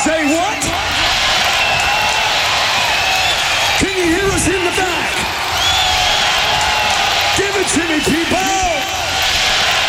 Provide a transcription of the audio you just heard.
Say what? Can you hear us in the back?